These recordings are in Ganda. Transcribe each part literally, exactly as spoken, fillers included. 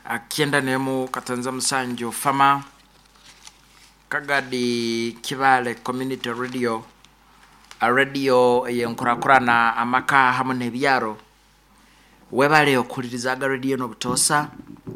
akienda nemu katanza msanjo fama kagadi Kibale Community Radio a radio yenkurakurana amaka hamwe nebyaro webale okulirizaga radio no butosa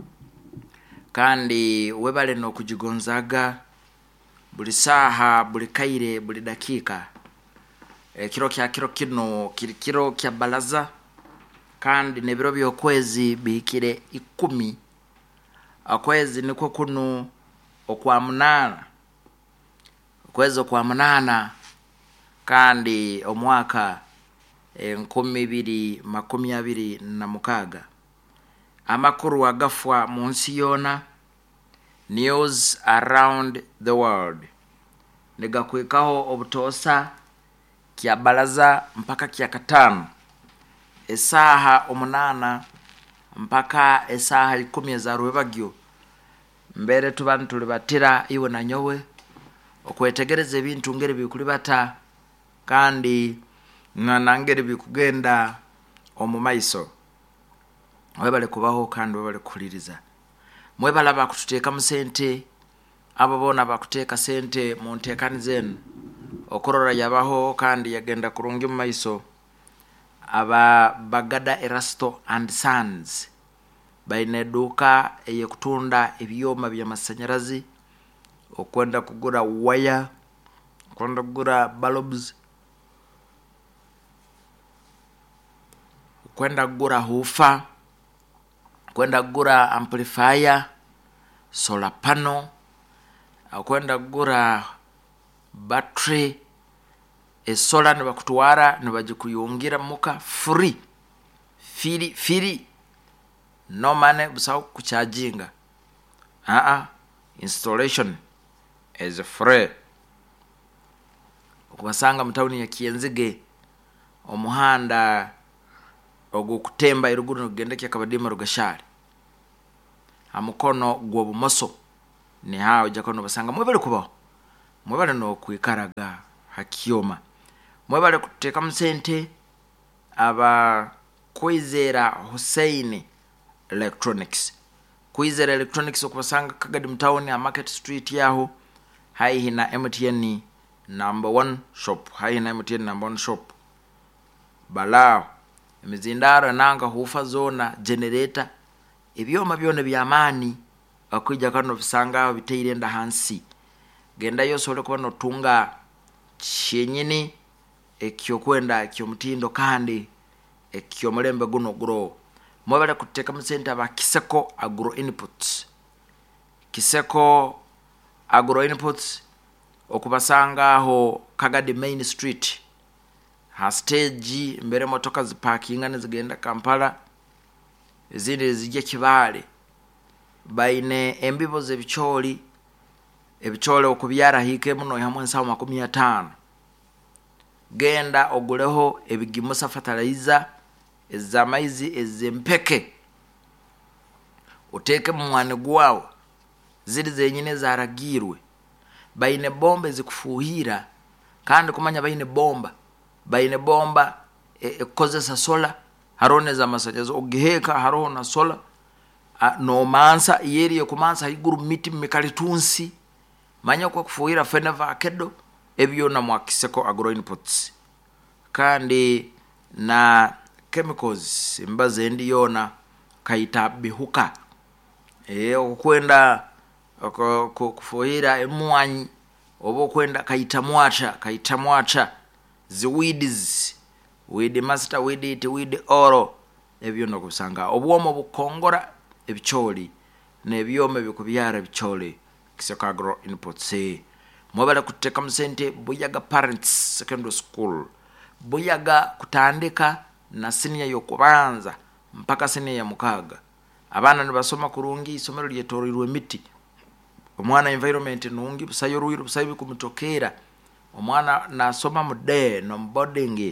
kandi webale no kujigonzaga buli saha buli kaire buli dakika e, kiro kya kiro kino kiri kiro kya balaza kandi nebiro byokwezi bikire ikumi akwezi niko kuno okwa munana okwezi okwa munana kandi omwaka nkumi bibiri makumi abiri na mukaga amakuru agafwa munsi yona news around the world negakwekaho obutosa kya balaza mpaka kya katano esaha omunana mpaka esaha ikumi za rwebagyo mbere tubantu libatira iwe na nyowe okwetegereza ebintu ngere bikuli bata kandi nanangere bikugenda omumaiso webale kubaho kandi webale kuliriza mwebala bakuteka musente ababona bakuteka sente mu ntekani zenu okorora yabaho kandi yagenda kurungi mumaiso aba Bagada Erasto and Sons baineduka eye kutunda ebyoma bya masanyarazi okwenda kugura wire kwenda kugura bulbs kwenda kugura hufa kwenda kugura amplifier solar panel kwenda kugura battery e solar ne bakutwara ne bajikuyungira muka free firi firi no money busau kucharginga a a installation is free okubasanga mutawuni ya Kienzige omuhanda ogukutemba iruguru nogendeke kabadima rugashari amukono gwo bumoso ni hao jakono basanga mwebale kubaho mwebale no kwikaraga hakioma mwebale kuteka msente aba Kwizera Hussein Electronics Kwizera Electronics okubasanga kagadi mtawuni a Market Street yaho hai na M T N number one shop hai na M T N number one shop balao emizindaro nanga hufa zona generator ebyoma byone byamani akwijja kano bisanga biteire nda hansi genda yosole kuba no tunga kyenyini ekyo kwenda ekyo mutindo kandi ekyo mulembe guno gro mwabale kuteka musente aba Kiseko Agro Inputs Kiseko Agro Inputs okubasanga ho Kagadi Main Street ha stage mbere motoka ziparkinga nezigenda Kampala ezindi zijje Kibale baine embibo ze bicholi ebichole okubyara hike muno hamwe nsawo makumi atano genda oguleho ebigimusa fertilizer ezamaizi ezempeke uteke mwane gwawo ziri zenyine zaragirwe baine bomba zikufuhira kandi kumanya baine bomba baine bomba ekozesa e sola harone za masanyazo ogiheka harona sola a, no mansa yeri yokumansa higuru miti mikalitunsi manya kwa kufuhira feneva akedo ebyo na mwakiseko Agro Inputs kandi na chemicals mbaze ndi yona kaita bihuka e okwenda kufuhira emwanyi obo kwenda kaita mwacha kaita mwacha ziweeds weed master weed it weed oro ebyo no kusanga obwomo bukongora ebicholi nebyome bikubyara bicholi Kiseko Agro Inputs mwabala kuteka msente Buyaga Parents Secondary School Buyaga kutandika na senior yokubanza mpaka senior ya mukaga abana nibasoma kurungi isomero lyetorirwe miti omwana environment nungi busayo ruiru busayo kumutokera omwana nasoma mude no boarding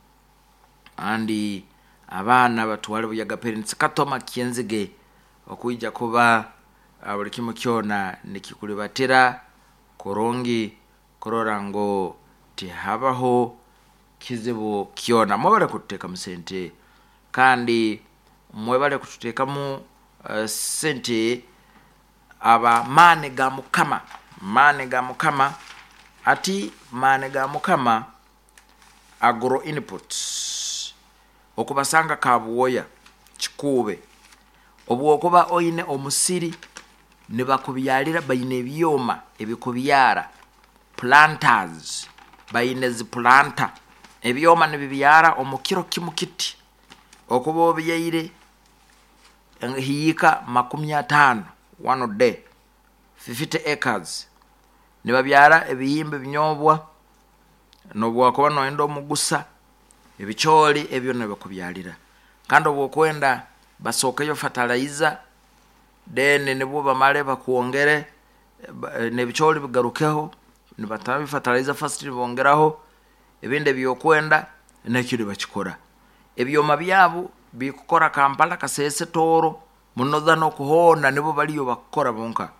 andi abana batwale Buyaga Parents Katoma Kienzige okujja kuba abulikimo kyona nikikulibatira korongi kororango tihabaho kizibu kiona mwebale kuteka msente kandi mwebale kututeka mu uh, sente aba maane ga mukama maane ga mukama ati maane ga mukama agro inputs okubasanga kabuoya kikube obwo kuba oyine omusiri ne bakubyalira bayine ebyoma ebikubyara planters bayine zi planta ebyoma ne bibyara omukiro kimukiti okuba obyayire hiyika makumi atano one day fifty acres ne babyara ebiyimbe binyobwa nobwo kuba noenda omugusa ebicholi ebyo ne bakubyalira kandi obwo kwenda basokeyo fertilizer then ne bo bamale bakuongere ne bicholi bigarukeho ne batabi fertilizer first bongeraho ebinde byokwenda nekiri bakikora ebyoma byabo bikukora Kampala kasese toro munoza no kuhona nibo baliyo bakora bonka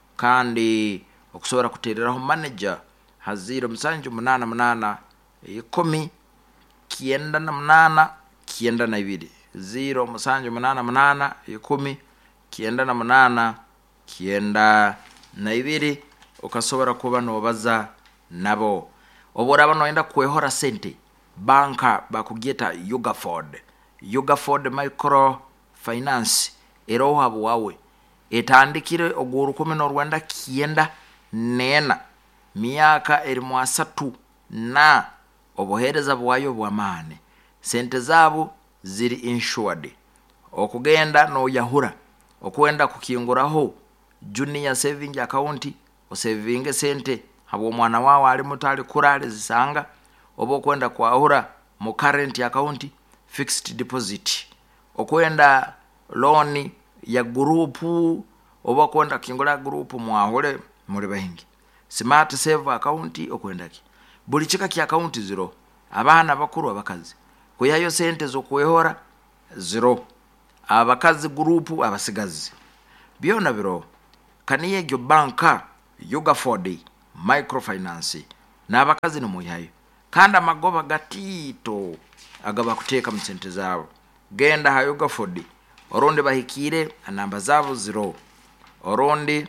kandi okusobora kutereraho manager haziro musanju munana munana ikumi kienda na munana kienda na ibiri zero musanju munana munana ikumi kienda na munana kienda na ibiri okasobora kuba nobaza nabo oboraba noenda kwehora sente banka bakugeta Yugaford Yugaford Micro Finance eroha bwawe etandikire oguru kumi na Rwanda kienda nena miaka erimu asatu na obuhereza bwayo bwamane sente zabo ziri insured okugenda no yahura okwenda kukinguraho junior saving account o saving sente habo mwana wawe ali mutali kurale zisanga obo kwenda kwahura mu current account fixed deposit okwenda loan ya grupu obo kwenda kingura grupu mwahore muri bahingi smart save account okwenda ki buli chika ki account zero abana bakuru abakazi kuyayo sente zo kwehora zero abakazi grupu abasigazi byona biro kaniye gyo banka Yugaford Microfinance n'abakazi no muyayo kandi amagoba gatito agaba kuteka mu sente zabo genda ha Yugaford oronde bahikire anamba zabo zero oronde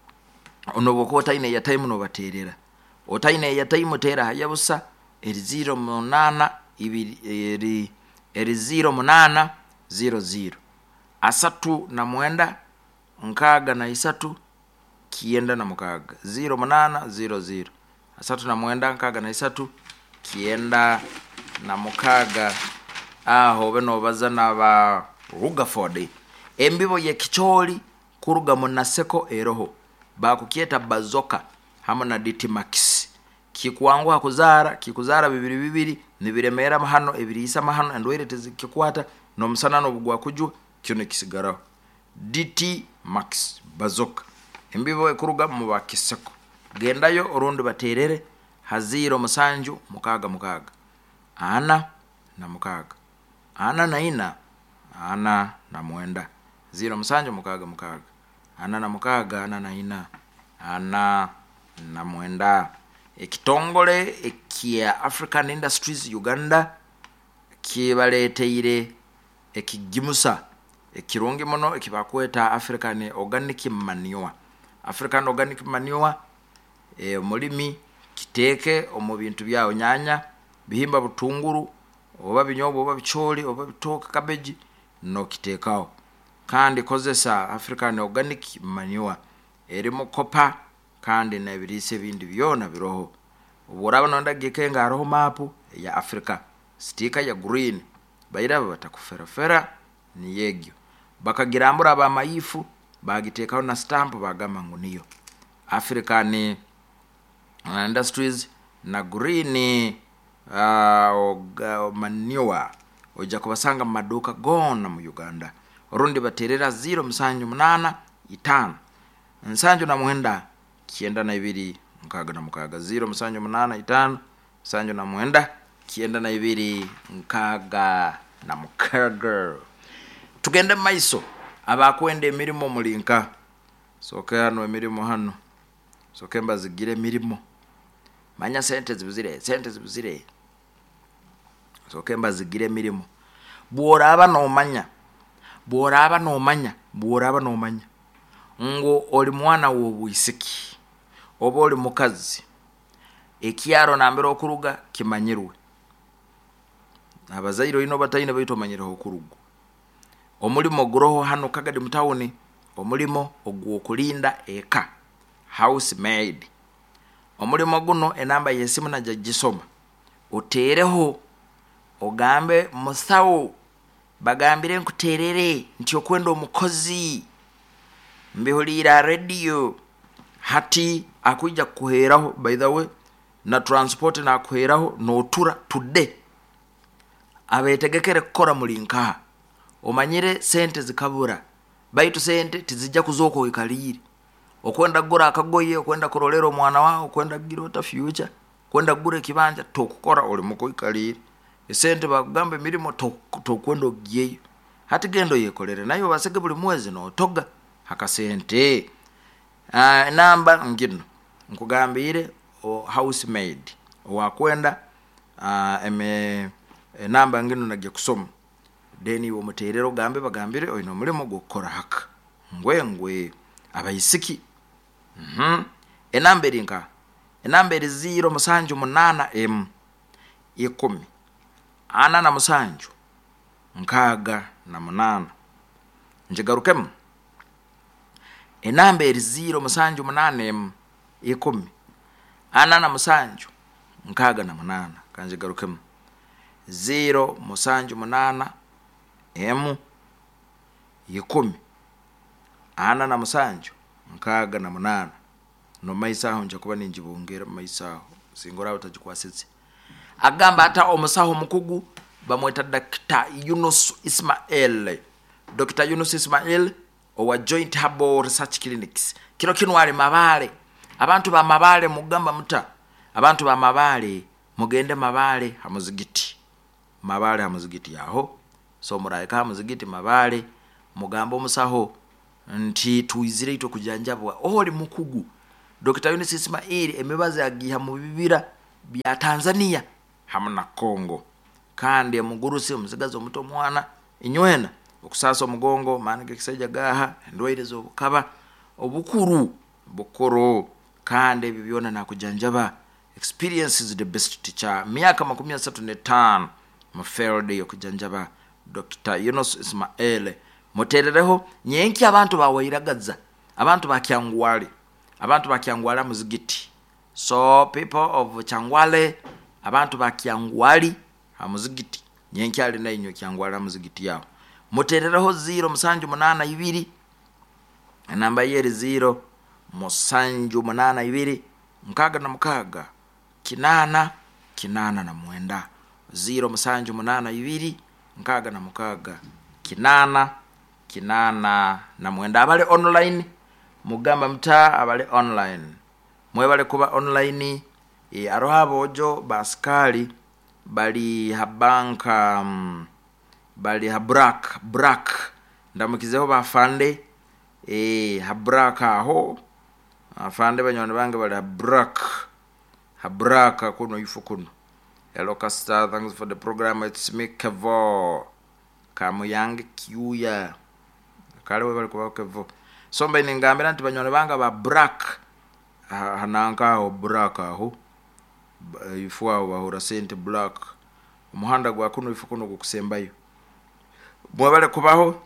onobokota ine ya time no baterera otaine ya time tera hayabusa eri zero munana ibiri eri eri zero munana zero zero asatu na mwenda nkaga na isatu kienda na mukaga zero munana zero zero asatu na mwenda nkaga na isatu kienda na mukaga aho beno bazana ba Yugaford embibo ye kicholi kuruga munaseko eroho bakukieta bazoka hamwe D T Max kikuwangu hakuzara kikuzara bibiri bibiri nibiremera mahano ebiri isa mahano endwere kikwata no musana no bugwa kuju cyone kisigaraho D T Max bazoka embibo ekuruga mu bakiseko gendayo orundi baterere haziro musanju mukaga mukaga ana na mukaga ana na ina ana na mwenda zero musanju mukaga mukaga ana na mukaga ana na ina ana na mwenda ekitongole ekia African Industries Uganda kibaleteire ekigimusa ekirungi mono ekibakweta African Organic Manure African Organic Manure e mulimi kiteke omu bintu byawo nyanya bihimba butunguru oba binyobo oba bicholi oba bitoka cabbage no kitekao kandi kozesa African Organic Manure erimo copper kandi na birise bindi byona biroho uburaba nonda gikenga aroho mapu ya Africa sticker ya green bayira batakuferafera ni yegyo bakagirambura aba mayifu bagitekao na stamp bagama nguniyo African Industries na green uh, manure oja kubasanga mu maduka gona mu Uganda orundi baterera zero musanju munana itano nsanju na mwenda kienda na ibiri nkaga na mukaga zero musanju munana itano musanju na mwenda kienda na ibiri nkaga na mukaga tugende maiso abakwenda emirimo mulinka soke hano emirimo hano soke mbazigire emirimo manya sente zibuzire sente zibuzire soke mbazigire emirimo bwora aba no manya bworaba nomanya bworaba nomanya ngo oli mwana w'obwisiki oba oli mukazi ekyaro nambere okuruga kimanyirwe abazairo ino batayine bayito manyireho okuruga omulimo guroho hano kagadi mutawuni omulimo ogwokulinda eka housemaid omulimo guno enamba yesimu na jagisoma otereho ogambe musawo bagambire nkuterere nti okwenda omukozi mbihulira radio hati akuija kuheraho by the way na transport na kuheraho notura today abetegekere kukora mulinka omanyire sente zikabura baitu sente tizijja kuzoko ikaliri okwenda gura akagoye okwenda korolero mwana wao okwenda girota future kwenda gure kibanja tokukora oli muko ikaliri esente bagambe mirimo tokwenda ogiye hati gendo yekolere nayo baseke buli mwezi no toga hakasente uh, namba ngino nkugambire o housemaid wakwenda uh, eme e, namba ngino nagiye kusoma deni wo muterero gambe bagambire oyino mulimo gukora haka ngwe ngwe abayisiki mhm enamba erinka enamba eri zero musanju munana m ikumi ana na musanju nkaga na munana njigarukemu enamba eri zero musanju munana m ikumi ana na musanju nkaga na munana kanjigarukemu zero musanju munana m ikumi ana na musanju nkaga na munana no maisaho nje kuba ninjibongera maisaho singora utajikwasitse agamba ata omusaho mukugu bamweta Doctor Yunus Ismail Doctor Yunus Ismail owa Joint Herbal Research Clinics kiro kinwale mabale abantu ba mabale mugamba muta abantu ba mabale mugende mabale hamuzigiti mabale hamuzigiti yaho so muraika hamuzigiti mabale mugamba omusaho nti tuizire ito kujanjabwa oli mukugu Doctor Yunus Ismail emebaza agiha mu bibira bya Tanzania hamuna Kongo kandi mugurusi omuzigazo muto mwana inywena okusasa omugongo manike kisaja gaha ndwaire zo bukaba obukuru bukoro kandi bibyona na kujanjaba experience is the best teacher miaka makumi asatu na tano mu field yo kujanjaba Doctor Yunus Ismail moterereho nyenki abantu bawairagaza abantu bakyangwale abantu bakyangwala muzigiti so people of Kyangwale abantu bakyangwali hamuzigiti nyenki ali na inyo kyangwala muzigiti yao moterereho zero musanju munana ibiri namba yeri zero musanju munana ibiri nkaga na mukaga kinana kinana na mwenda zero musanju munana ibiri nkaga na mukaga kinana kinana na mwenda abale online mugamba mta abale online mwebale kuba online e arohabo ojo baskali bali habanka um, bali habrak brak ndamukizeho bafande e habraka ho afande banyone bange bali habrak habraka kuno ifu kuno hello Kasta, thanks for the program. It's me Kevo kamu yange kiuya kale bali kuba Kevo sombe ningambira nti banyone banga ba brak hananka ho braka ho ifuwa bahura sente black umuhanda gwa kuno ifu kuno gukusembayo mwebale kubaho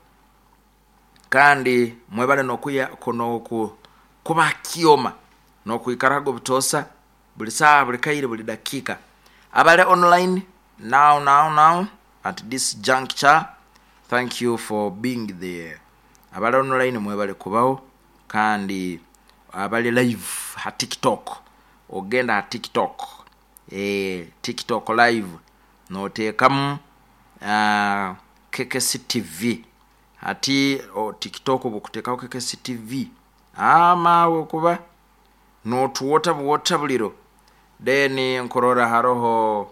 kandi mwebale nokuya kono ku kuba kioma no kuikarago butosa buli saa buli kaire buli dakika abale online now now now at this juncture thank you for being there abale online mwebale kubaho kandi abale live ha TikTok ogenda ha TikTok eh TikTok live no tekam uh, K K C T V ati o TikTok bukuteka K K C T V ama wokuba no tuwota buwota buliro deni nkorora haroho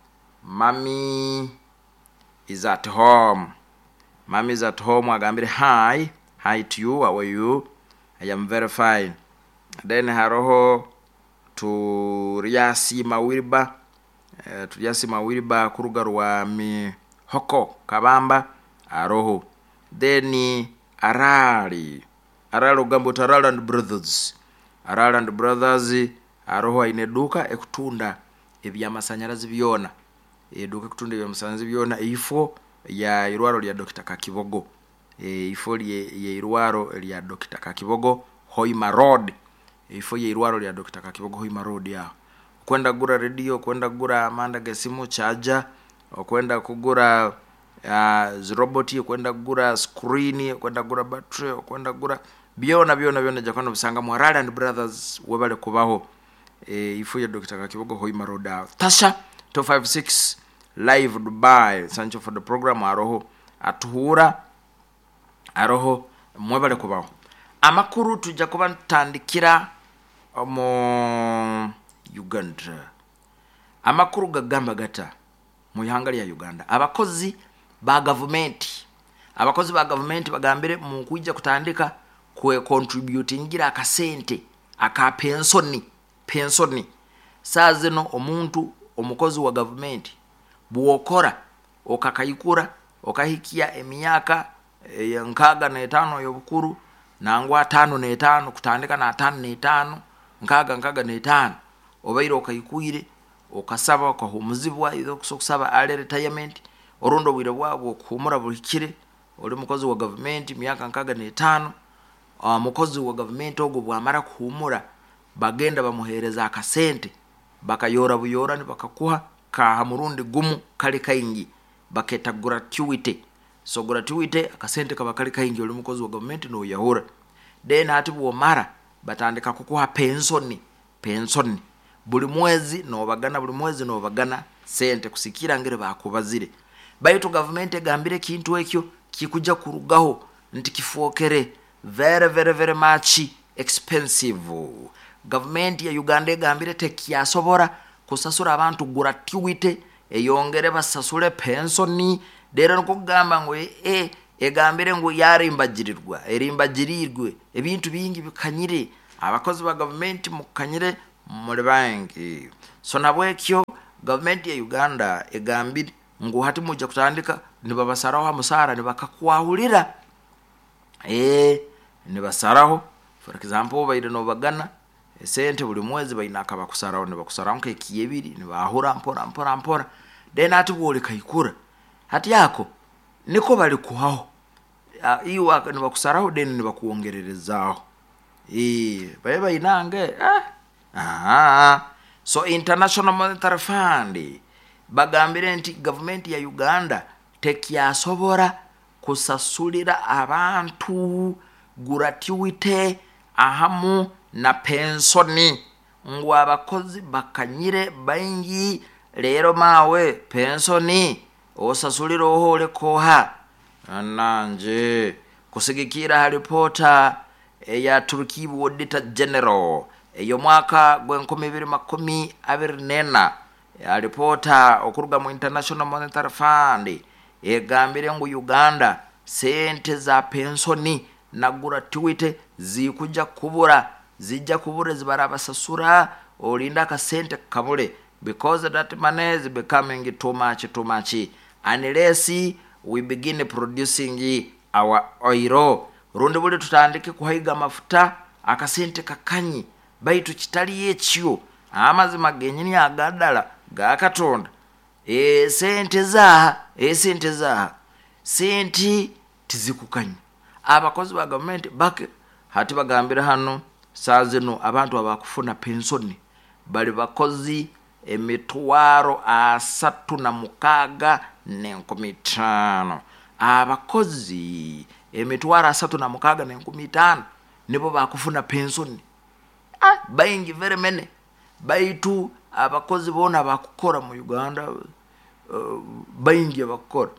mami is at home mami is at home agambire hi hi to you, how are you? I am very fine. Then haroho tu riasi mawiriba uh, tu riasi mawiriba kuruga rwa mi hoko kabamba aroho then Arali Arali ogambo Arali and Brothers Arali and Brothers aroho aine duka ekutunda ebyamasanyalazi byona eduka ekutunda ebyamasanyalazi byona ifo ya irwaro lya Doctor Kakibogo e ifo ya irwaro lya Doctor Kakibogo Hoima Road ifo ya irwaro lya Doctor Kakibogo Hoima Road ya kwenda gura radio kwenda gura amanda gesimu charger kwenda kugura uh, robot kwenda gura screen kwenda gura battery kwenda gura byona byona byona jakano bisanga mu Arali and Brothers webale kubaho e ifo ya Doctor Kakibogo Hoima Road Tasha two five six live Dubai Sancho for the program aroho atuhura aroho mwebale kubaho amakuru tujja kuba ntandikira mu Uganda amakuru gagamba gata mu ihanga lya Uganda abakozi ba government abakozi ba government bagambire mu kujja kutandika kwe contributing gira akasente aka pensioni pensioni sazeno omuntu omukozi wa government buokora okakayikura okahikia emyaka e, nkaga na etano yobukuru nangwa tano na etano kutandika na tano na etano nkaga nkaga na etano obairo okayikuire okasaba okahumuzibwa izo kusaba ale retirement orundo bwire bwabo okuhumura bulikire oli mukozi wa government myaka nkaga na etano uh, mukozi wa government ogo bwamara kuhumura bagenda bamuhereza akasente bakayora buyora ni bakakuha ka murundi gumu kali kaingi baketa gratuity so gratuity akasente kaba kali kaingi oli mukozi wa government no yahura then hati bwomara batandika kukuha pensioni pensioni buli mwezi no bagana buli mwezi no bagana sente kusikira ngire bakubazire baito government egambire kintu ekyo kikuja kurugaho nti kifuokere very very very much expensive government ya Uganda egambire tekiyasobora kusasura abantu gratuity eyongere basasule pensioni dero nkugamba ngo e egambire ngo yarimbagirirwa erimbagirirwe ebintu bingi bikanyire abakozi ba government mukanyire muri banki so nabwekyo government ya Uganda egambire ngo hati mujja kutandika nibabasaraho amusara nibakakwahulira eh nibasaraho for example bayire no bagana sente buli mwezi bayinaka bakusaraho nibakusaraho nke kiyebiri nibahura mpora mpora mpora then ati bole kayikura hati yako niko bali kuhaho iyo aka nibakusaraho then nibakuongererezaho eh baye bayinange ah ah so International Monetary Fund bagambire nti government ya Uganda tekiyasobora kusasulira abantu gratuity ahamu na pensioni ngo abakozi bakanyire baingi lero mawe pensioni osasulira ohole koha ananje kusigikira reporter ya Turkey Auditor General eyo mwaka gwenkumi bibiri makumi abiri nena ya reporter okuruga mu International Monetary Fund egambire ngo Uganda sente za pensioni na gratuity zikuja kubura zijja kubura zibarabasasura olinda ka sente kabule because that money is becoming too much too much unless we begin producing our oil rundi buli tutandike kuhaiga mafuta akasente kakanyi baitu kitali yekyo amazima genyini agadala gakatonda e sente za e sente za senti tizikukanyi abakozi ba government bake hati bagambira hano sazeno abantu abakufuna pensioni bali bakozi emitwaro asatu na mukaga n'enkumi ttaano abakozi emitwaro asatu na mukaga n'enkumi ttaano nibo bakufuna pensioni ah baingi very many baitu abakozi bona bakukora mu Uganda uh, baingi bakukora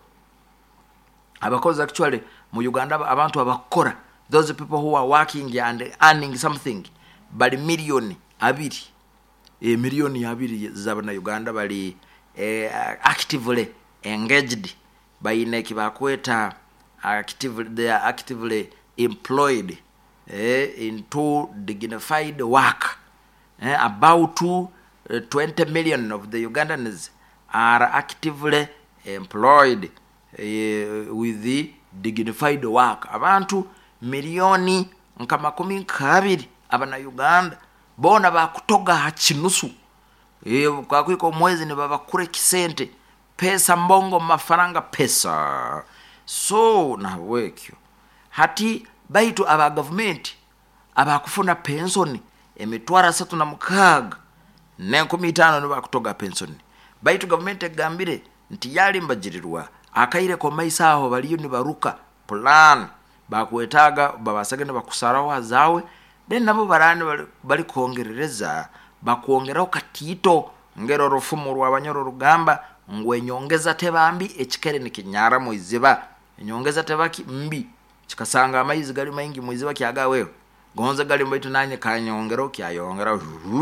abakozi actually mu Uganda abantu abakora those people who are working and earning something bali million abiri e million abiri z'abana Uganda bali eh, actively engaged by neki bakweta actively they are actively employed eh, into dignified work eh, about to, uh, twenty million of the Ugandans are actively employed uh, with the dignified work abantu milioni nka makumi nkabiri abana Uganda bona bakutoga hachinusu e kwakwiko mwezi ni babakure kisente pesa mbongo mafaranga pesa so na wekyo hati baitu aba government abakufuna pensioni emitwara satu na mukaga nenkumi itano ni bakutoga pensioni baitu government egambire nti yali mbajirirwa akaire ko maisa aho baliyo ni baruka plan bakwetaga babasagane bakusaraho zawe then nabo barani bali, bali kongerereza bakuongeraho katito ngero rufumu rw'abanyoro rugamba ngwe nyongeza tebambi ekikere nikinyara mu iziba nyongeza tebaki mbi kikasanga amayizi gali maingi mu iziba kyaga wewe gonza gali mbaitu nanye kanyongero kyayongera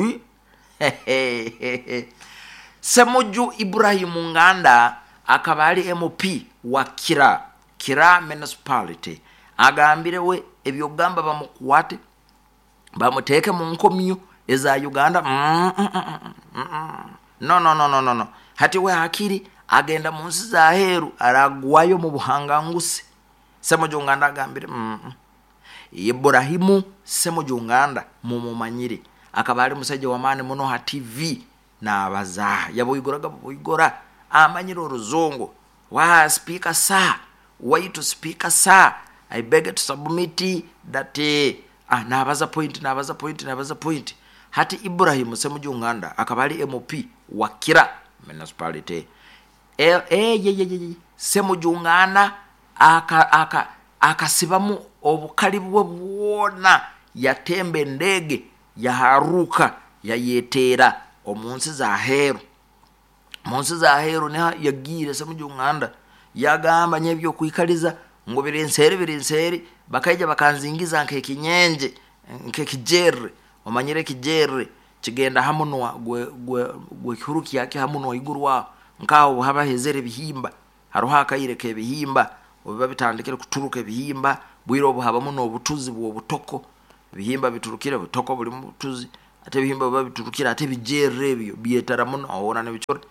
Semuju Ibrahim Nganda akabali M P wa Kira Kira municipality agambire we ebyogamba bamukwate bamuteke mu nkomyo eza Uganda mm, mm, mm, mm. no no no no no no hati we hakiri agenda munsi za heru aragwayo mu buhanganguse Semuju Nganda agambire mm, mm. Ibrahimu Semuju Nganda mumumanyire akabali musaje wa mane muno ha T V na abaza yaboyigora boyigora amanyiro ruzongo wa speaker sir why to speaker sir I beg to submit that eh, ah nabaza point nabaza point nabaza point hati Ibrahim Semuju Nganda akabali M P wa Kira municipality eh eh ye ye ye Semuju Nganda aka aka akasibamu obukalibu bwona yatembe ndege ya haruka ya yetera omunsi za heru munsi za heru ne yagire Semuju Nganda yagamba nyebyo kwikaliza ngo birensere birensere bakaija bakanzingiza nke kinyenje nke kijere omanyire kijere kigenda hamunwa gwe gwe gwe kiruki yake hamunwa igurwa nkaho haba hezere bihimba haruha kayireke bihimba obiba bitandikire kuturuka bihimba bwiro buhaba muno obutuzi bwo butoko bihimba biturukire butoko buli mutuzi ate bihimba biba biturukira ate bijere byo bietara muno awona ne bichore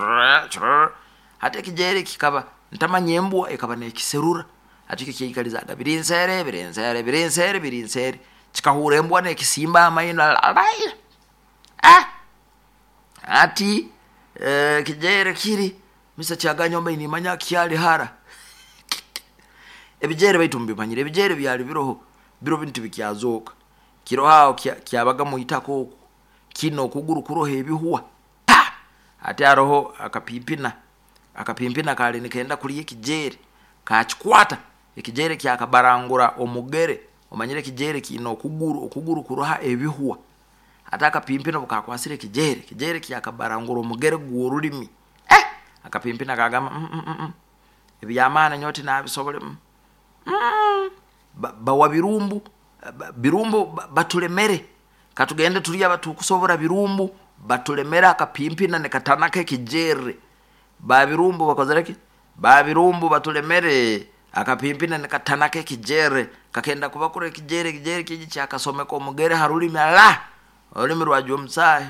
ate kijere kikaba ntamanyembwa ekaba ne kiserura ati kikikalizaga birinsere birinsere birinsere birinsere kikahurembwa ne kisimba amayina alai ah ati eh kijere kiri misa cyaganyomba ini manya kyali hara ebijere baitumbi manyire ebijere byali biroho biro bintu bikyazoka kiroha kyabaga mu itako kino kuguru kurohe bihuwa ati aroho akapimpina akapimpina kali nikaenda kuri ekijere kachikwata ekijere kyakabarangura omugere omanyire kijere kino kuguru okuguru kuroha ebihuwa ataka pimpina bukakwasire kijere kijere kyakabarangura omugere gwurulimi eh akapimpina kagama mm, mm, mm. ebyamana nyoti nabisobole mm. mm. bawa birumbu ba, birumbu ba, batulemere katugende tuliya batukusobora birumbu batulemera akapimpina ne katanaka kijere ba birumbu bakozereke ba birumbu batulemere akapimpina ne katanaka kijere kakenda kubakure kijere kijere kiji cyakasomeka omugere haruli mala olimi rwajyo msaye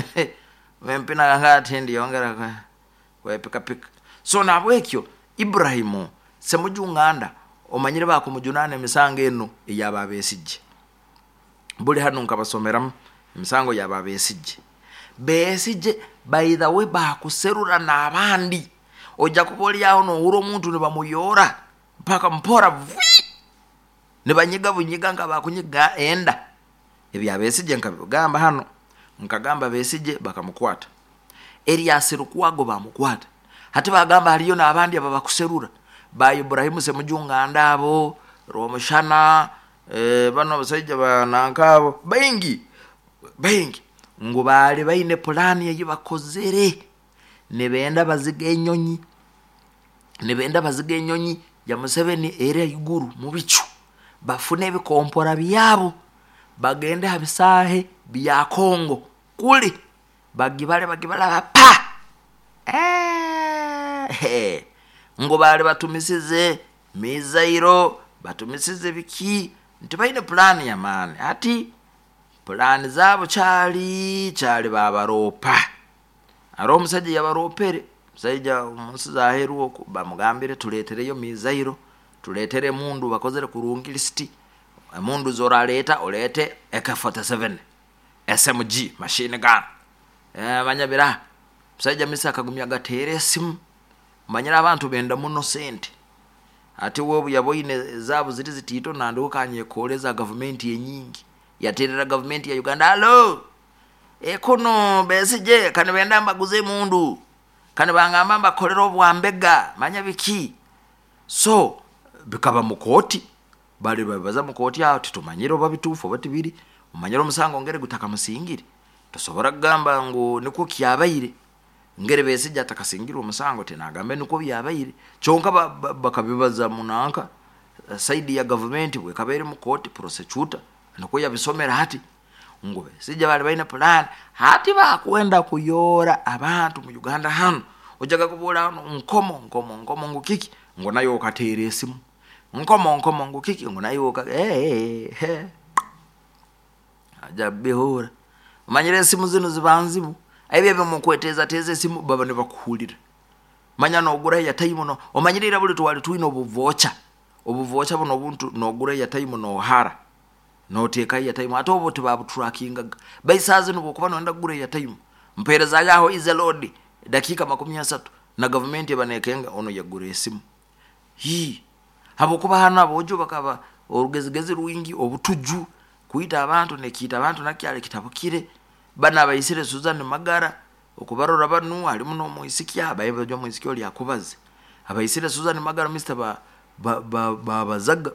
wempina ngati ndi yongera kwa wepika pika so nabwekyo Ibrahimu Semuju Nganda omanyire bako mujunane misango eno eyababesije buli hano nkabasomera misango yababesije besije by the way bakuserura nabandi oja kuboli yaho no uro muntu ne bamuyora mpaka mpora vwi ne banyiga bunyiga nga bakunyiga enda ebyabesije nkabigamba hano nkagamba besije bakamukwata Elias Rukwago bamukwata hati bagamba haliyo nabandi ababakuserura ba Ibrahimu Semuju Nganda abo Romushana eh bano basajja banankabo bengi bengi ngo bali bayine plan yebakozere ne benda baziga enyonyi ne benda baziga enyonyi ya Museveni ere iguru mu bicu bafune bikompora byabo bagende habisahe bya Kongo kuli bagibale bagibala pa eh ngo bali batumisize mizairo batumisize biki ntibaine plan ya mane ati plan zabo chali chali babaropa aro musaje yabaropere musajja umunsi zaheru bamugambire tuletereyo mizairo tuletere mundu bakozere kurungi listi mundu zora leta olete A K forty-seven S M G machine gun eh banyabira musajja misa akagumya gatere simu manyira abantu benda muno sente ati wobu yaboine zabu ziti zitito nando kanye koleza government yenyingi yaterera government ya Uganda allo ekono besije kane benda mbaguze mundu kane bangamba mbakolera obwambega manya biki so bikaba mukoti bali babaza mukoti aho titumanyiro babitufu batibiri umanyiro musango ngere gutaka musingiri tosobora gamba ngo niko kyabayire ngere besije atakasingira umusango tenagambe niko byabayire chonka bakabibaza munanka side ya government bwe kabere mukoti prosecutor nako yabisomera hati ngobe sije bali baina plan hati bakwenda kuyora abantu mu Uganda hano ojaga kubola nkomo nkomo nkomo ngukiki ngo nayo katere esimu nkomo nkomo ngukiki ngo nayo ka eh eh ajabehora manyire esimu zino zibanzibu ayibe mukweteza teze esimu baba ne bakuhulira manya no ogura ya time no omanyirira buli twali twino obuvocha obuvocha buno buntu no ogura ya time no hara no teka ya time ato obo tibabu tracking baisazi no kuba no ndagura ya time mpereza yaho izelodi dakika makumi asatu na government yabanekenga ono yagura esimu hi habo kuba hano abojo bakaba orugezigezi ruwingi obutuju kuita abantu nekita abantu nakyale kitabukire bana abayisire Susan Magara okubarora banu ali muno muisikia abaye byo muisikio lya kubaze abayisire Susan Magara Mister ba ba ba bazaga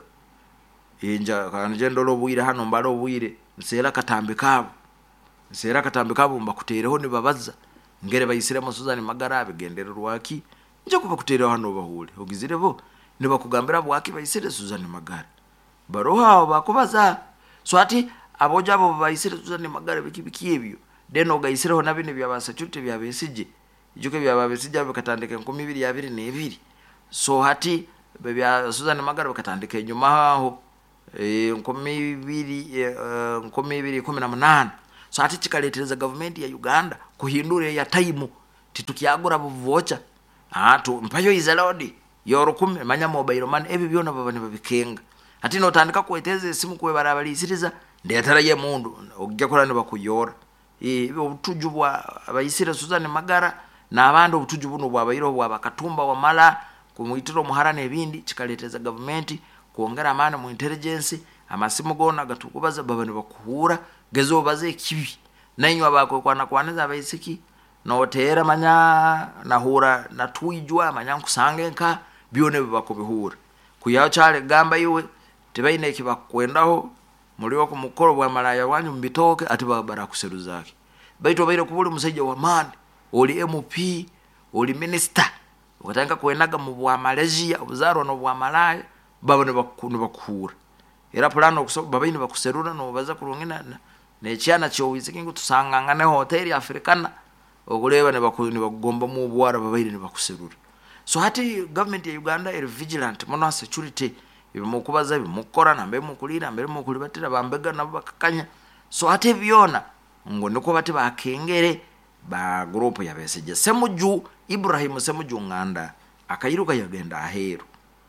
inja kanje ndolo bwire hano mbalo bwire nsera katambe kabo nsera katambe kabo mbakutereho ni babaza ngere bayisire mu Susan Magara abigendera rwaki nje kuba kutereho hano bahule ogizire bo ni bakugambira bwaki bayisire Susan Magara baroha bakubaza swati aboja abo bayisire Susan Magara bikibiki ebyo deno gayisireho nabine byabasa cyute byabesije ijuke byababesije abakatandika nkumi bibiri ya bibiri n'ebiri so hati bya Susan Magara bakatandika nyuma aho eh nkumi bibiri nkumi bibiri kumi na munane so hati kikaletereza government ya Uganda kuhindure ya time titukiagura buvocha atu mpayo izelodi yoro kumi manya mobile man ebi byona baba ne babikenga hati no tandika kweteze simu kwe barabalisiriza ndetaraye mundu ogya kolane bakuyora eh obutuju bwa abayisire Susan Magara na abandi obutuju buno bwa bayiro bwa bakatumba wa mala kumuitiro muharane ebindi kikaleteza government kuongera amana mu intelligence amasimu gona gatukubaza baba ne bakuhura gezo baze kibi nanyo abako kwana kwaneza abayisiki no tera manya nahura natwijwa manya nkusange nka byone bakobihura kuyaho cyale gamba yiwe tibaine kibakwendaho muliwa ku mukoro bwa malaya wanyu mbitoke ati babara kuseruzake baito baire kubuli musajja wa man oli M P oli minister ukatanga kwenaga mu bwa Malaysia obuzaro no bwa malaya baba ne bakunu bakura era plano kuso baba ine bakuserura no baza kurungina ne cyana cyo wizikingu tusangangane hotel Africana okuleba ne bakuni bagomba mu bwara baba ine bakuserura so hati government ya Uganda is vigilant mono security ibimukubaza bimukora nambe mukulira mbere mukulibatira bambega nabo bakakanya so ate byona ngo niko bati bakengere ba group ya beseje Semuju Ibrahim Semuju nganda akayiruka yagenda aheru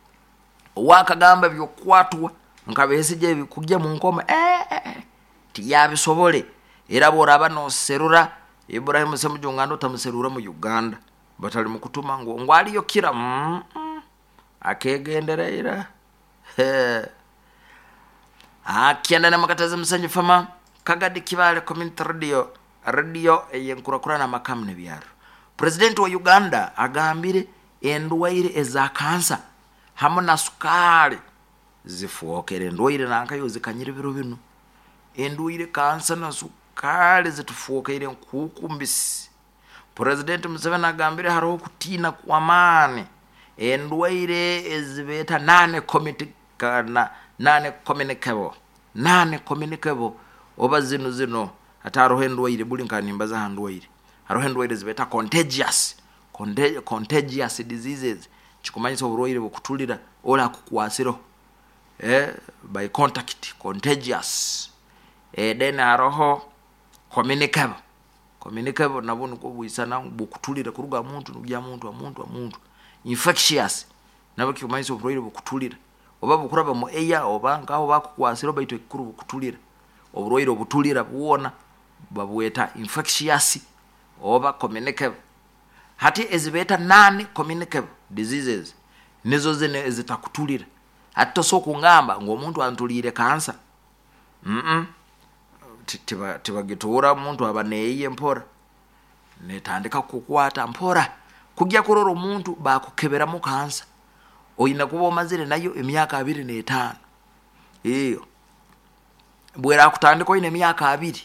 wakagamba byo kwatwa nkabeseje bikujya mu nkoma eh eh tiyabisobole era boraba no serura Ibrahim Semuju nganda tamuserura mu Uganda batali mukutuma ngo ngwali yo kira mm, mm, akegenderera eh akienda na makataza msanje fama kagadi kibale community radio radio eyenkurakura na makamne byaro president wa Uganda agambire endwaire eza kansa hamuna sukari zifuokere endwaire nanka yo zikanyire biro bino endwaire kansa na sukari zitufuokere nkukumbisi president Museveni agambire haro kutina kwa mane endwaire ezibeta nane committee kana nane communicable nane communicable oba zino zino ataro hendwaire buli nkanimba za handwaire haro hendwaire zibeta contagious contagious diseases chikumanyisa uroire bukutulira ola kukwasiro eh by contact contagious eh then aroho communicable communicable nabone ko buyisana bukutulira kuruga muntu nubya muntu wa muntu wa muntu infectious nabo kikumanyisa uroire bukutulira oba bukuraba mu eya oba ngaho bakukwasira baitu ekuru bukutulira oburwaire obutulira buwona babweta infectious oba communicable hati ezibeta non communicable diseases nizo zene ezitakutulira hati so kungamba ngomuntu antulire cancer mhm tiba tiba gitura umuntu abaneye mpora netandika kukwata mpora kujya kurora umuntu bakukebera mu cancer oyina kuba omazire nayo emyaka abiri n'etaano iyo bwera kutandika ine emyaka abiri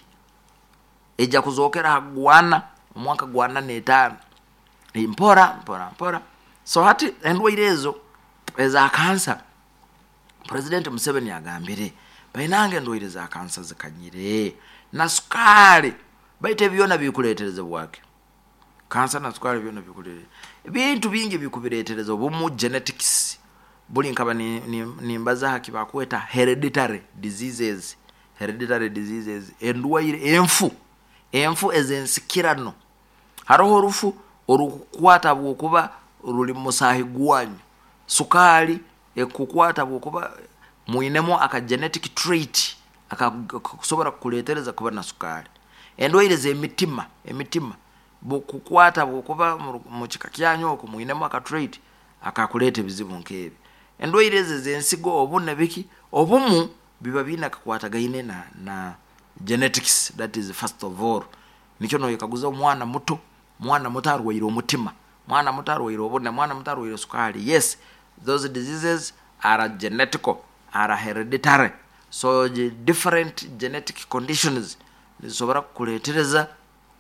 eja kuzokera hagwana omwaka gwana n'etaano impora mpora mpora so hati endwaire ezo eza cancer President Museveni agambire bainange endwaire za cancer zikanyire na sukari baite byona bikuletereza bwake cancer na sukari byona bikuletereza bintu bingi bikubiretereza obumu genetics buli nkaba ni nimbaza haki bakweta hereditary diseases hereditary diseases endwaire enfu enfu ezensikirano haroho rufu orukwata bwokuba ruli musahi gwanyu sukari ekukwata bwokuba muinemo aka genetic trait akakusobora kuletereza kuba na sukari endwaire ze emitima emitima bokukwata bwokuba mu kikakyanyo ko muinemo aka trait akakuleta bizibu nkebe endwaire ze zensigo obune biki obumu biba bina kakwata gaine na na genetics that is first of all nicho no yakaguza mwana muto mwana mutaro wiro mutima mwana mutaro wiro obune mwana mutaro wiro sukari yes those diseases are genetical are hereditary so the different genetic conditions nisobora kuletereza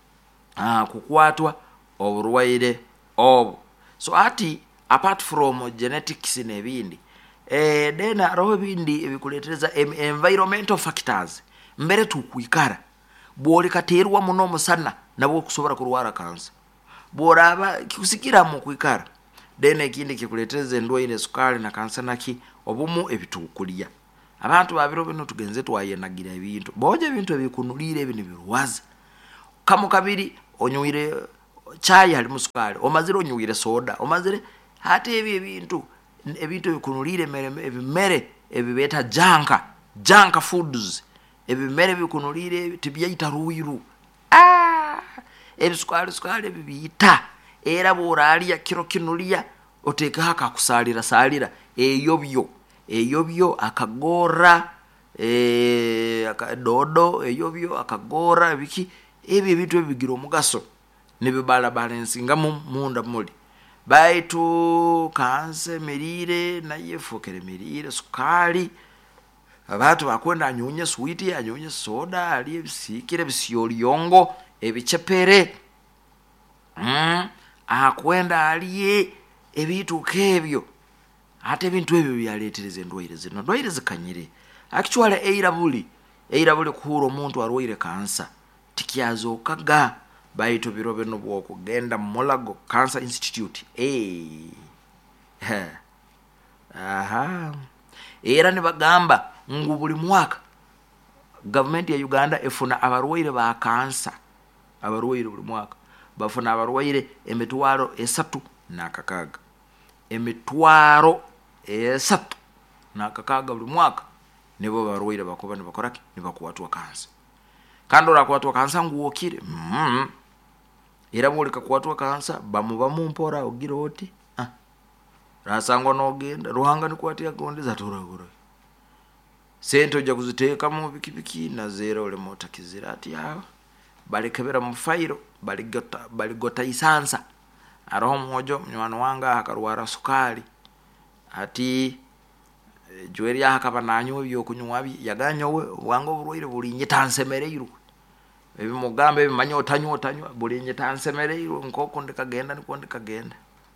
ah kukwatwa oburwaire obo so ati apart from genetics nebindi eh dena roho bindi ebikuletereza environmental factors mbere tukuikara bwoli katerwa muno musana nabo kusobora kurwara cancer boraba kikusikira mu kuikara dena ikindi kikuletereza endwaire sukari na cancer naki obumu ebitukulia abantu babiro bino tugenze twayenagira ebintu boje ebintu ebikunulire ebini birwaza kamo kabiri onywire chai ali musukari omazire onywire soda omazire hati ebi ebintu ebintu bikunulire ebimere ebibeta janka janka foods ebimere bikunulire tibyaita ruwiru ah ebisukari sukari bibita era boralia kiro kinulia oteka haka kusalira salira eyobyo eyobyo akagora eh akadodo eyobyo akagora biki ebi bintu bigira omugaso nibibala balance ngamu munda muli baitu kanse merire na yefokere merire sukari abantu bakwenda anyunye sweet anyunye soda ali ebisikire bisiyoliongo ebichepere mm akwenda ali ebitu kebyo ate ebintu ebyo byaletereze endwaire zino ndwaire zikanyire actually eira buli eira buli kuhura omuntu arwaire cancer tikyazo kaga baitu birobe no bwoko genda Mulago Cancer Institute eh aha era ne bagamba ngubuli mwaka government ya Uganda efuna abarwaire ba cancer abarwaire buli mwaka bafuna abarwaire emitwaro esatu nakakaga emitwaro esatu nakakaga buli mwaka nibo barwaire bakoba ne bakoraki ne bakwatwa cancer kando la kwatwa cancer nguokire mm era boli kakwatwa cancer bamu bamu mpora ogiro oti ah rasangwa no genda ruhanga ni kwatia gonde za toragura sento ja kuziteka mu bikibiki na zero ole mota kizirati yawo bali kebera mu fairo bali gota bali gota isansa aroho mwojo mnywana wanga akarwara sukari ati jweri ya hakaba nanyo byo kunywabi yaganyowe wango burwire buli nyitansemereiru ebi mugambe bimanyo tanyo tanyo buli nyitansemereiru nkoko ndikagenda niko ndikagenda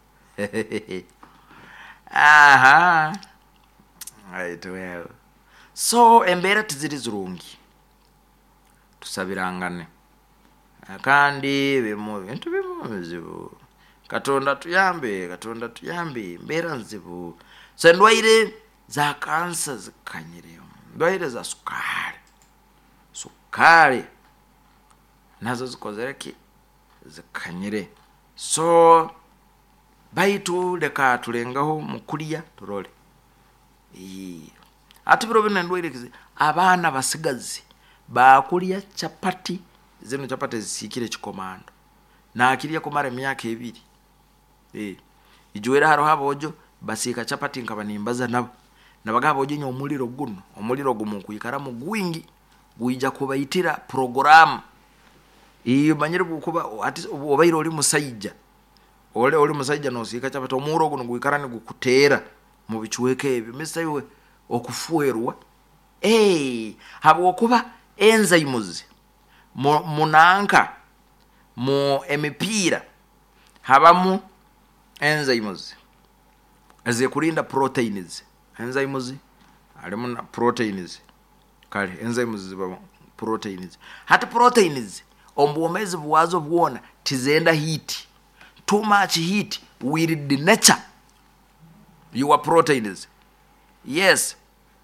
aha right well so embera tiziri zurungi tusabirangane kandi bimo bintu bimo bizibu katonda tuyambe katonda tuyambe mbera nzibu so ndwaire za cancer zikanyire ndwaire za sukari sukari nazo zikozereki zikanyire so baitu leka tulengaho mukulia turole ee ati biro bino ndwire abana basigazi bakulya chapati zino chapati zisikire kikomando nakiriye kumara emyaka ebiri eh ijuera haro habojo basika chapati nkaba nimbaza nabo nabagabojo nyo omuliro guno omuliro gumu kuyikara mu gwingi guyija kubayitira program iyo manyire kuba ati obayiro oli musajja ole oli musajja no sika chapati omuro guno guyikara ni gukutera mu bichweke ebyo misayiwe okufuerwa eh habo kuba enzymes munanka mu emipira habamu enzymes aze kulinda proteins enzymes alimu na proteins kale enzymes ziba proteins hata proteins ombomezi bwazo bwona tizenda heat too much heat will denature your proteins yes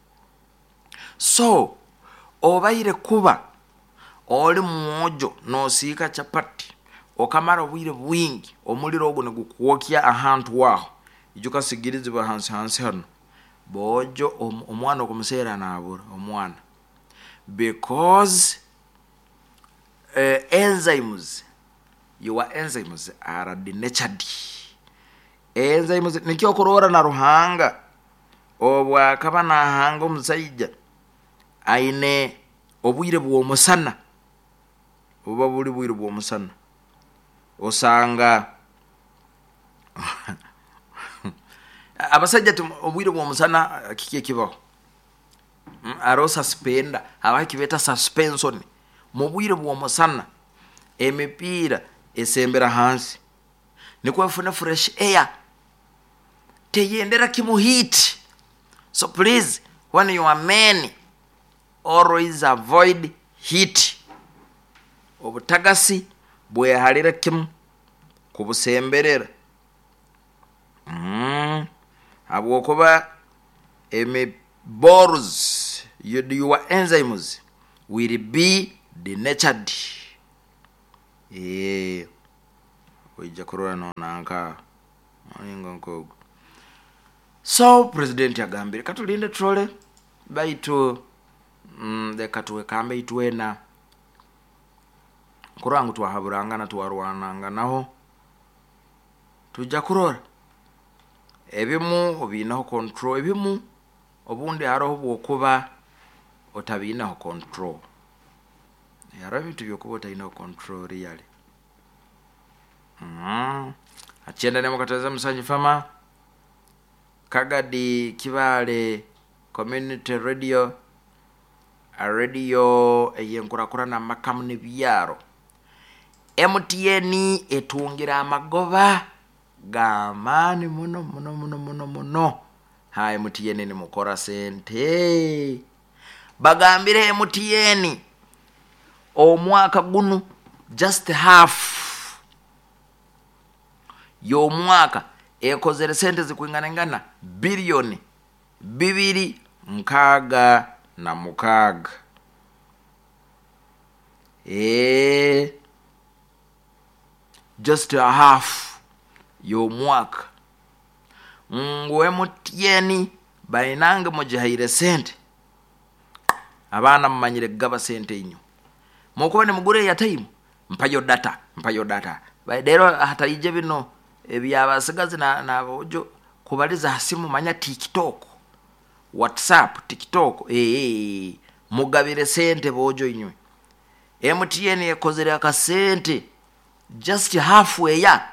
so obaire kuba oli mwojo no sika chapati okamara obwire bwingi omuliro ogwo negukwokya ahantu waho ijuka sigiriziba hansi hansi hano bojo omwana okumusera nabura omwana because uh, enzymes your enzymes are denatured enzymes nikyo korora na ruhanga obwa kabana hanga omusajja aine obwire bwo musana oba buli bwire bwo musana osanga abasajja obwire bwo musana kikie kibaho aro suspenda abakibeta suspension mu bwire bwo musana emipira esembera hansi niko funa fresh air teyendera kimu heat so please when you are men always avoid heat obutagasi bwe halira kimu kubusemberera mm abo kuba eme bores your enzymes will be denatured eh oija korora no nanka oningo nkogo so president yagambire katulinde trole baitu mm de katwe kambe itwena kurangu twahaburanga na twarwananga naho tujja kurora ebimu obinaho control ebimu obundi haro bwokuba otabinaho control yaro bitu byokuba otabinaho control yali mm achenda ne mukataza musanyi fama Kagadi Kibale community radio a radio eyenkurakura na makamu ne byaro M T N etungira amagoba gamani muno muno muno muno muno ha M T N ni mukora sente bagambire M T N omwaka gunu just half yo mwaka ekozere sente zikwingana bilioni bibiri mkaga na mukaga eh just a half yo mwaka ngwe mutieni bainanga mujahire sente abana mmanyire gaba sente inyo mokuba ne mugure ya time mpayo data mpayo data baidero hata ije bino ebyabasigazi na nabojo kubaliza hasimu manya TikTok WhatsApp TikTok eh mugabire sente bojo inywe M T N ekozere akasente just halfway ya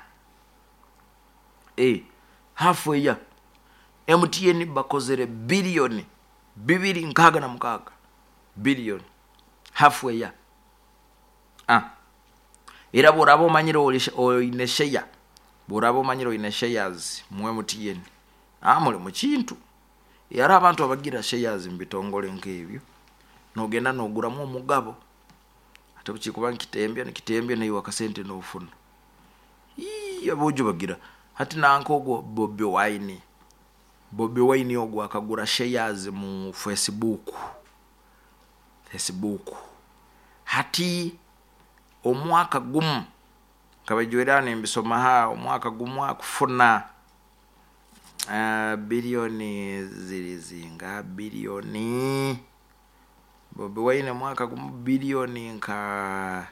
eh halfway ya M T N bakozere bilioni bibiri nkaga na mukaga bilioni halfway ya ah era borabo manyiro oinesheya borabo manyiro ine shares mu M T N amule mu kintu yara abantu abagira shares mbitongole nkebyo nogenda nogura mu mugabo atabuchi kuba nkitembya nikitembya nayo akasente no ufuna ii abojo bagira hati nankogo Bobby Wine Bobby Wine ogwo akagura shares mu Facebook Facebook hati omwaka gumu kabajwerane mbisoma ha omwaka gumu akufuna uh, bilioni zilizinga bilioni Bobi Wine mwaka gumu bilioni nka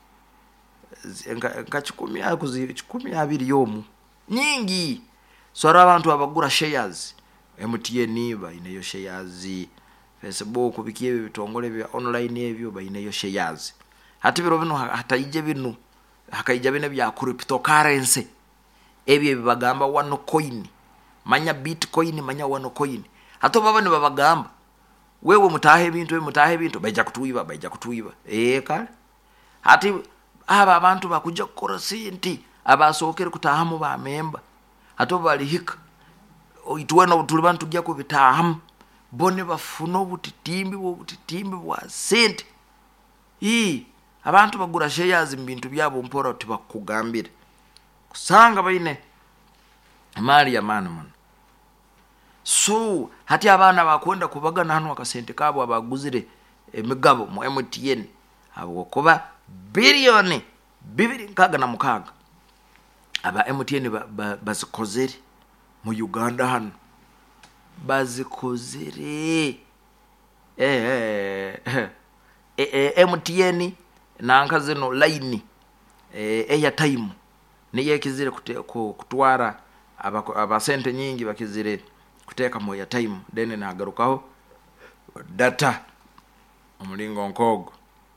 nka, nka chikumi akuzi chikumi abiri yomu nyingi sora abantu abagura shares M T N bayineyo shares Facebook bikiye bitongole bya online ebyo bayineyo shares hati biro bino hataije bino hakaija bine bya cryptocurrency ebyo bibagamba one coin manya bitcoin manya one coin hato baba ne babagamba wewe mutahe bintu wewe mutahe bintu baija kutuiba baija kutuiba eh kale hati aba abantu bakuja kukora senti abasokere kutahamu ba memba hato bali hika itwena tuli bantu gya ku bitahamu bone bafuno butitimbi bo butitimbi bwa senti ii abantu bagura shares mbintu byabo mpora tibakugambira kusanga bayine mali ya mana man so hati abana bakwenda kubagana hano akasente kabo abaguzire emigabo mu M T N abo kuba bilioni bibiri nkaga na mukaga aba M T N bazikozere mu Uganda hano bazikozere eh eh eh M T N nanka zino line eh airtime niye kizire kutwara abasente nyingi bakizire kuteka mu airtime dene nagarukaho data umulingo nkogo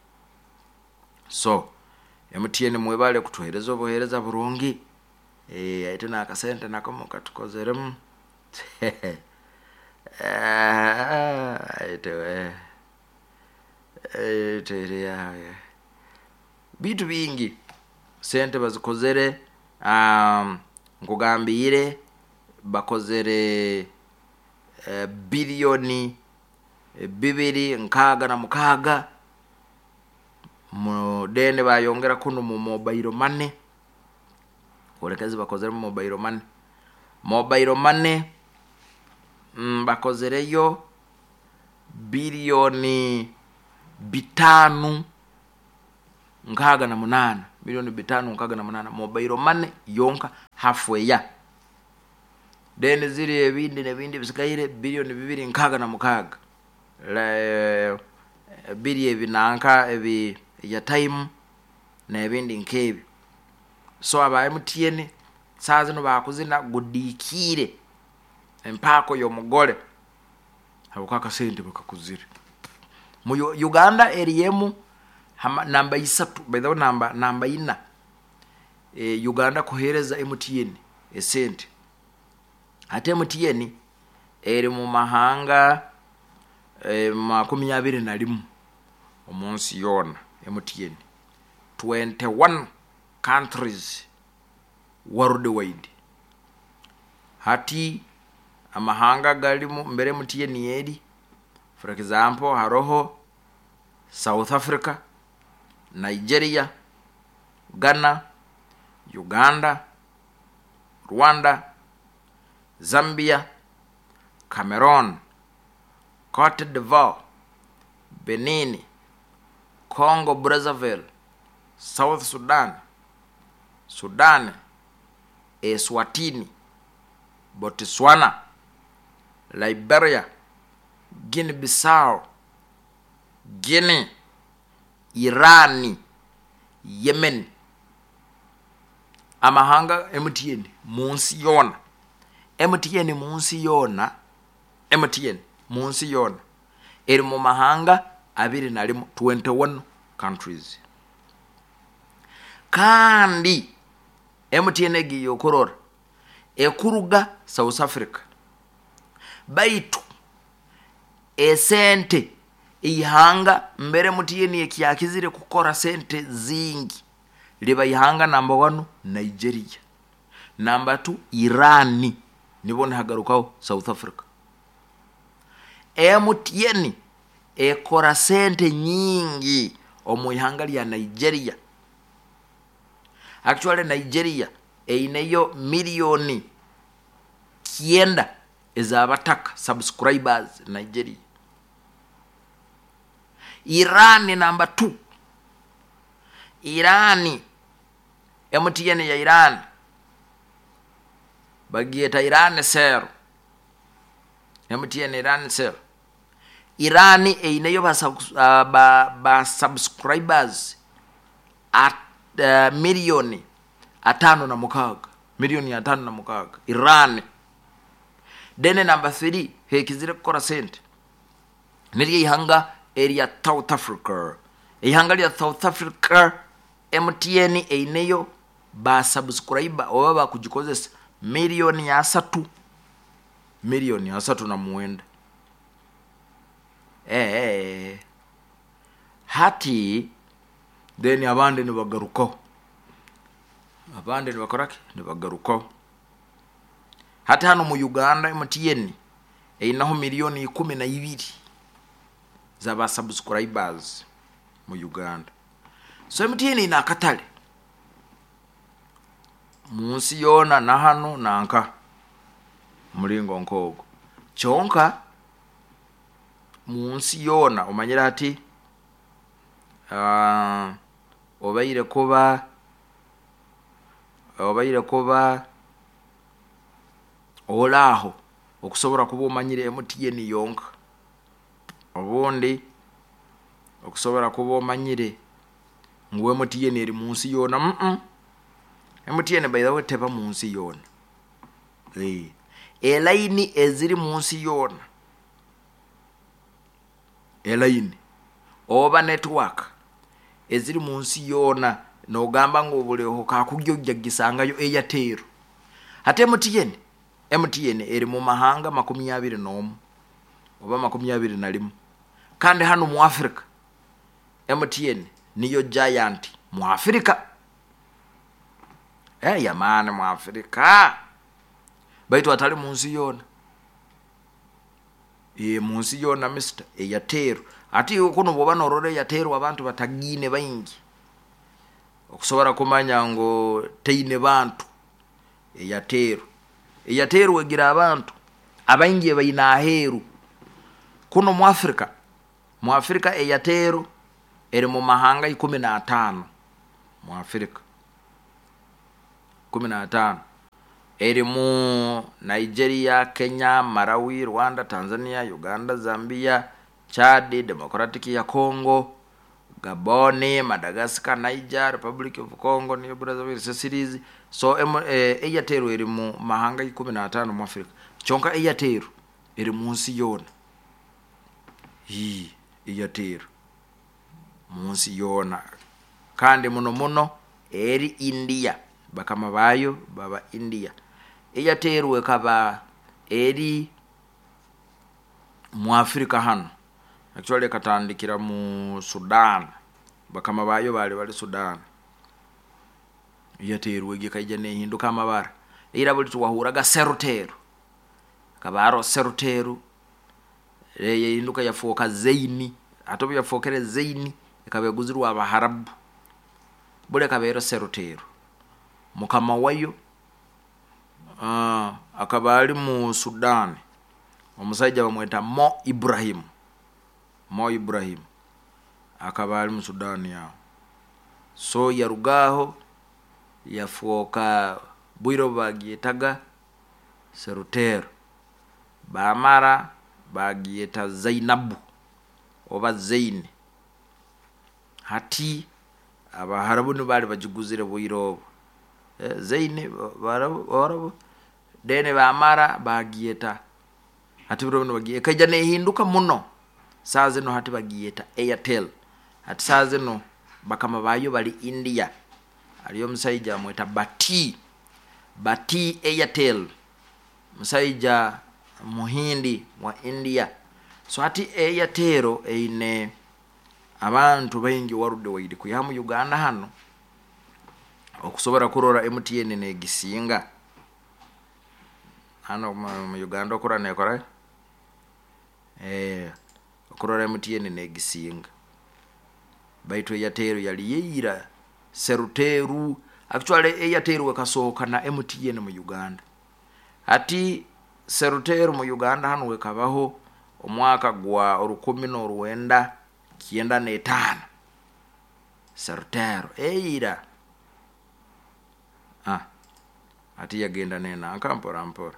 so M T N mwebale kutuhereza obuhereza burungi eh aite na akasente nako katukozeremu eh aite we aite ya bitu bingi sente bazikozere um ngugambire bakozere uh, bilioni uh, bibiri nkaga na mukaga mu dene bayongera kuno mu mobile money kolekazi bakozere mu mobile money mobile money mm, bakozere yo bilioni bitanu nkaga na munana bilioni bitanu nkaga na munana mobile money yonka halfway ya dene ziri ebindi nebindi bisikaire bilioni bibiri nkaga na mukaga la bili ebinanka ebi ya time na ebindi nkebi so aba M T N sazi no bakuzina gudikire empako yo mugole habukaka sente bakakuzire mu Uganda eriyemu namba isatu by the way namba namba ina e Uganda kohereza M T N esente ate M T N eri mu mahanga e makumi abiri na limu omunsi yona M T N twenty-one countries worldwide hati amahanga galimu mbere M T N yedi for example haroho South Africa, Nigeria, Ghana, Uganda, Rwanda, Zambia, Cameroon, Cote d'Ivoire, Benin, Congo Brazzaville, South Sudan, Sudan, Eswatini, Botswana, Liberia, Guinea-Bissau, Guinea, Irani, Yemen. Amahanga M T N munsi yona. M T N munsi yona. M T N munsi yona. Eri mu mahanga abiri na limu twenty-one countries. Kandi M T N gi yokorora ekuruga South Africa. Baitu esente ihanga mbere M T N yekiyakizire kukora sente zingi liba ihanga number one Nigeria, number two Irani, nibone hagarukaho South Africa. M T N ekora sente nyingi omu ihanga lya Nigeria. Actually Nigeria eineyo milioni kienda ezabataka subscribers Nigeria. Irani number two. Irani M T N ya Iran bagiyeta Iran Cell. M T N Iran Cell. Irani eineyo ba, uh, ba, ba subscribers at uh, milioni atano na mukaga. Milioni atano na mukaga. Iran. Dene number three hekizire kukora sente. Niri ihanga area South Africa. Ihanga ya South Africa M T N eineyo ba subscriber oba ba kujikozesa milioni ya asatu. Milioni ya asatu na muwenda. Eh, hati deni abande ni bagaruko. Abande ni bakorake ni bagaruko. Hati hano mu Uganda M T N einaho milioni kumi na ibiri zaba subscribers mu Uganda. So M T N ina katale munsi yona na hano nanka mulingo nkogo chonka munsi yona umanyira ati uh, obayire kuba obayire kuba olaho okusobora kuba umanyire M T N yonka obundi okusobora kuba umanyire ngwe M T N eri munsi yona mm -mm. M T N by the way teba munsi yona eh elaini eziri munsi yona elaini oba network eziri munsi yona no gamba ngo buleho kakugyoja gisangayo Airtel ate M T N M T N eri mu mahanga makumi abiri n'omu oba makumi abiri na rimwe kandi hano mu Africa M T N niyo giant mu Africa eh yamana mu Africa baitu atali munsi yona e munsi yona Mister Airtel ati kuno boba norore Airtel abantu batagine bayingi okusobora kumanya ngo teine bantu Airtel Airtel wegira abantu abayingi bayina aheru kuno mu Africa mu Africa Airtel eri mu mahanga ikumi na atano mu Africa kumi na atano eri mu Nigeria, Kenya, Malawi, Rwanda, Tanzania, Uganda, Zambia, Chad, Democratic ya Congo, Gabon, Madagascar, Niger, Republic of Congo, New Brazzaville, series. So eh, Airtel eri mu mahanga ikumi na atano mu Africa. Chonka Airtel eri munsi yona. Hi, Airtel munsi yona. Kandi muno muno eri India. Bakama bayo baba India. Airtel wekaba eri mu Africa hano. Actually katandikira mu Sudan. Bakama bayo bali bali Sudan. Airtel wegikaije ne hinduka amabara. Era buli tuwahuraga Sertel. Kabaro Sertel. Eye hinduka yafoka Zaini. Atobi yafokere Zaini ikabeguzirwa abaharabu. Bule kabero Sertel. Mukama wayo ah uh, akabali mu Sudan omusajja bamweta Mo Ibrahim Mo Ibrahim akabali mu Sudan ya so yarugaho yafoka bwiro bagiyetaga Sertel bamara bagiyeta Zainabu oba Zaini hati abaharabu ni bali bajiguzire bwiro Zaini barabo barabo dene bamara bagiyeta hati bro no bagiye kaja ne hinduka muno saze no hati bagiyeta Airtel hati saze no bakama bayo bali India aliyo musaija mweta Bati Bati Airtel musaija muhindi wa India so hati Airtel eine abantu bayingi warude wayidi kuyamu Uganda hano okusobora kurora M T N ne gisinga hano mu Uganda okora ne kora eh okurora M T N ne gisinga baitu Airtel yali yira Serteru actually Airtel wekasoka na M T N mu Uganda ati Serteru mu Uganda hano wekabaho omwaka gwa orukumi no ruwenda kienda ne tano Serteru eira ah ati yagenda nena akampora mpora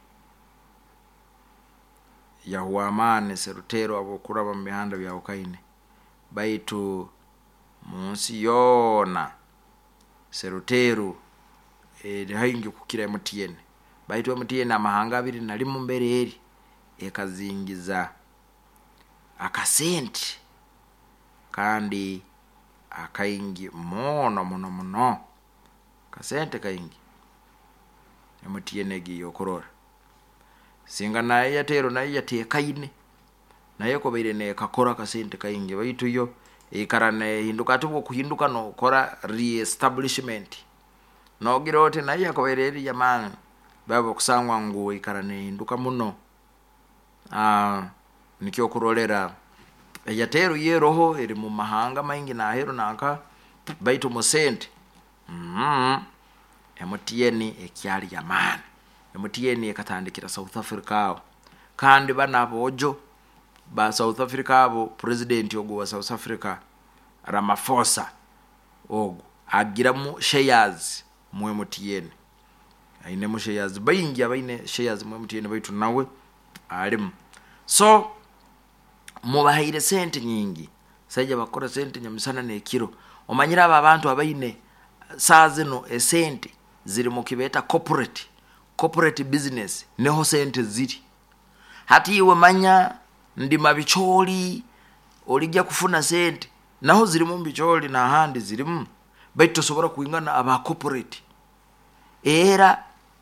yahuwa amani serutero abokuraba mu mihanda bya ukaine baitu munsi yona serutero e haingi kukira M T N baitu M T N amahanga abiri nali mu mbereri ekazingiza akasenti kandi akaingi mono mono mono kasente kaingi M T N egi yokorora singa naye yatero naye yatekaine naye ko beire ne kakora kasente kaingi baitu yo ikarane hinduka tubo kuhinduka no kora re-establishment no girote naye yakobereri jamani babo kusangwa ngo ikarane hinduka muno ah nikyo kurolera yatero yeroho eri mu mahanga maingi na hero naka baitu musente mhm M T N ekyali yamani M T N ekatandikira South Africa kandi bana bojo ba South Africa abo president yogo wa South Africa Ramaphosa ogo agira mu shares mu M T N aine mu shares bayingi abaine shares mu M T N baitu nawe alim so mu bahire sente nyingi sajja bakora sente nyamisana ne kiro omanyira aba abantu abaine sazino esente ziri mu kibeta corporate corporate business neho sente ziri hati iwe manya ndi mabicholi olijja kufuna sente naho ziri mu bicholi na handi ziri mu baitu sobora kuingana aba corporate era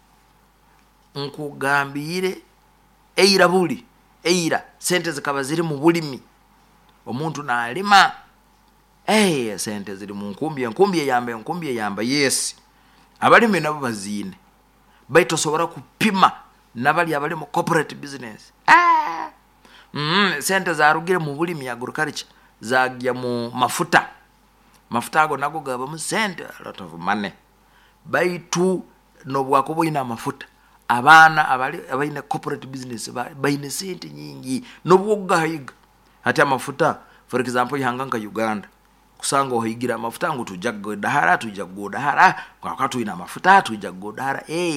nkugambire eira buli eira sente zikaba ziri mu bulimi omuntu na alima eh sente ziri mu nkumbi nkumbi yambe nkumbi yamba yes abalimi nabo bazine baito sobora kupima nabali abali mu corporate business ah mm sente za rugire mu bulimi agriculture zagya mu mafuta mafuta ago nago gaba mu sente a lot of money baitu no bwakobo ina mafuta abana abali abaine corporate business baine sente nyingi no bwogahiga hati amafuta for example ihanganga Uganda kusanga ohigira amafuta ngo tujja godahara tujja godahara kwa kwatu ina mafuta tujja godahara eh